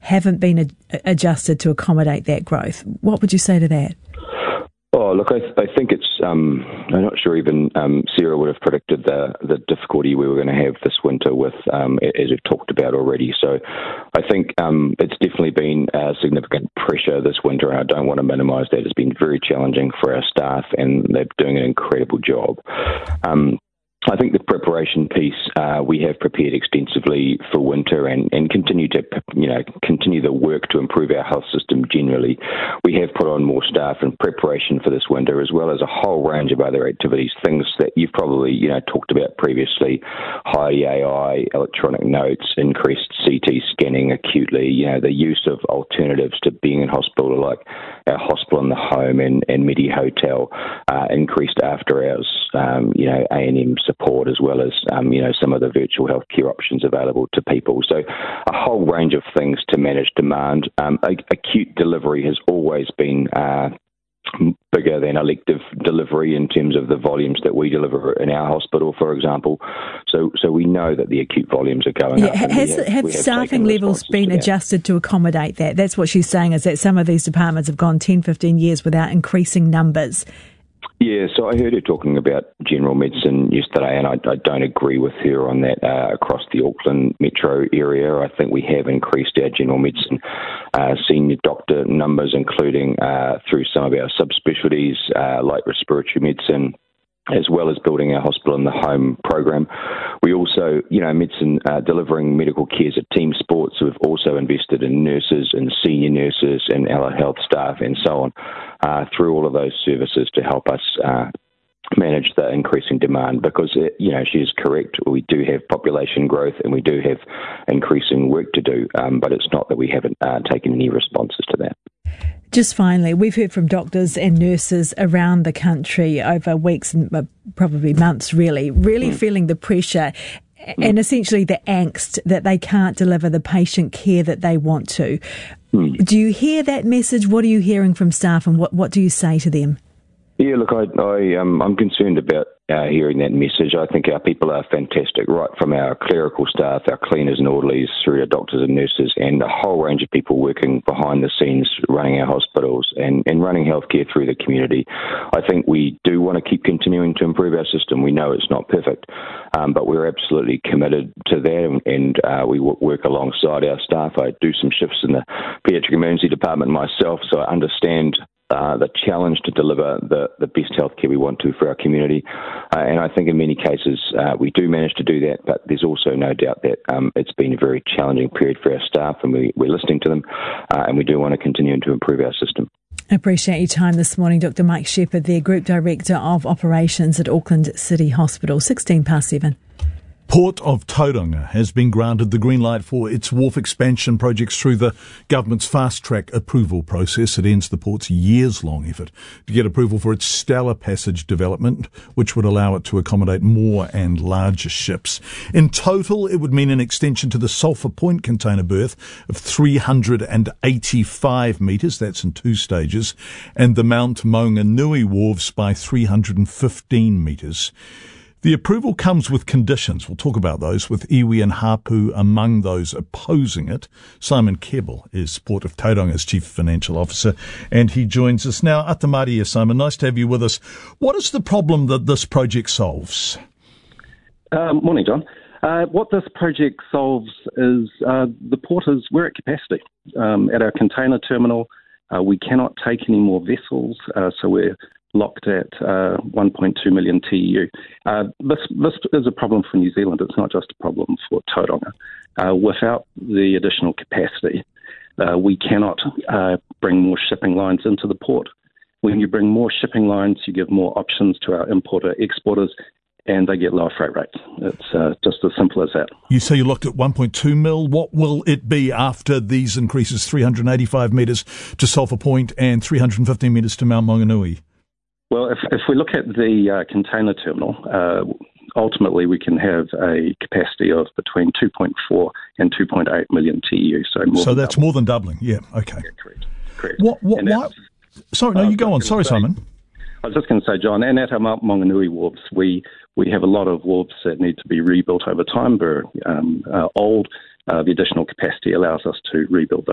haven't been adjusted to accommodate that growth. What would you say to that? Oh, look, I think it's, I'm not sure even Sarah would have predicted the difficulty we were going to have this winter with, as we've talked about already. So I think it's definitely been significant pressure this winter, and I don't want to minimise that. It's been very challenging for our staff, and they're doing an incredible job. I think the preparation piece, we have prepared extensively for winter and continue to, continue the work to improve our health system generally. We have put on more staff in preparation for this winter, as well as a whole range of other activities, things that you've probably, talked about previously, high AI, electronic notes, increased CT scanning acutely, the use of alternatives to being in hospital, like our hospital in the home and Medi Hotel, increased after hours, A&M support, as well as, some of the virtual healthcare options available to people. So a whole range of things to manage demand. Acute delivery has always been bigger than elective delivery in terms of the volumes that we deliver in our hospital, for example. So we know that the acute volumes are going up. Have staffing levels been adjusted to accommodate that? That's what she's saying, is that some of these departments have gone 10, 15 years without increasing numbers. Yeah, so I heard her talking about general medicine yesterday, and I don't agree with her on that across the Auckland metro area. I think we have increased our general medicine senior doctor numbers, including through some of our subspecialties like respiratory medicine, as well as building our hospital in the home program. We also, medicine, delivering medical care as a team sport, so we've also invested in nurses and senior nurses and allied health staff and so on through all of those services to help us manage the increasing demand, because, she is correct. We do have population growth and we do have increasing work to do, but it's not that we haven't taken any responses to that. Just finally, we've heard from doctors and nurses around the country over weeks and probably months, really feeling the pressure and essentially the angst that they can't deliver the patient care that they want to. Do you hear that message? What are you hearing from staff, and what do you say to them? Yeah, look, I'm concerned about hearing that message. I think our people are fantastic, right from our clerical staff, our cleaners and orderlies, through our doctors and nurses, and a whole range of people working behind the scenes, running our hospitals and running healthcare through the community. I think we do want to keep continuing to improve our system. We know it's not perfect, but we're absolutely committed to that, and we work alongside our staff. I do some shifts in the paediatric emergency department myself, so I understand the challenge to deliver the best healthcare we want to for our community. And I think in many cases we do manage to do that, but there's also no doubt that it's been a very challenging period for our staff, and we're listening to them, and we do want to continue to improve our system. I appreciate your time this morning, Dr. Mike Shepherd, the Group Director of Operations at Auckland City Hospital. 7:16. Port of Tauranga has been granted the green light for its wharf expansion projects through the government's fast-track approval process. It ends the port's years-long effort to get approval for its Stella Passage development, which would allow it to accommodate more and larger ships. In total, it would mean an extension to the Sulphur Point container berth of 385 metres, that's in 2 stages, and the Mount Maunganui wharves by 315 metres. The approval comes with conditions. We'll talk about those, with iwi and Hapu among those opposing it. Simon Keble is Port of Tauranga's Chief Financial Officer, and he joins us now. Atamaria, Simon, nice to have you with us. What is the problem that this project solves? Morning, John. What this project solves is the port we're at capacity. At our container terminal, we cannot take any more vessels, so we're locked at 1.2 million TEU. This is a problem for New Zealand. It's not just a problem for Tauranga. Without the additional capacity, we cannot bring more shipping lines into the port. When you bring more shipping lines, you give more options to our importer-exporters, and they get lower freight rates. It's just as simple as that. You say you're locked at 1.2 mil. What will it be after these increases, 385 metres to Sulphur Point and 315 metres to Mount Maunganui? Well, if we look at the container terminal, ultimately we can have a capacity of between 2.4 and 2.8 million TEU. So that's more than doubling. Yeah, okay. Yeah, correct. What? Sorry, no, you go on. Sorry, Simon. I was just going to say, John, and at our Mount Maunganui wharves, we have a lot of wharves that need to be rebuilt over time. They're old. The additional capacity allows us to rebuild them.